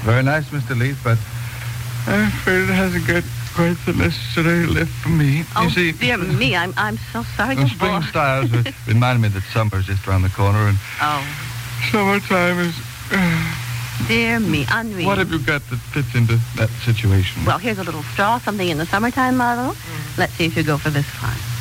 Very nice, Mr. Leith, but I'm afraid it hasn't got quite the necessary lift for me. Oh, you see, dear me, I'm so sorry. the spring styles remind me that summer's just around the corner, and summertime is... Dear me, Henri. What have you got that fits into that situation? Well, here's a little straw, something in the summertime model. Let's see if you go for this one.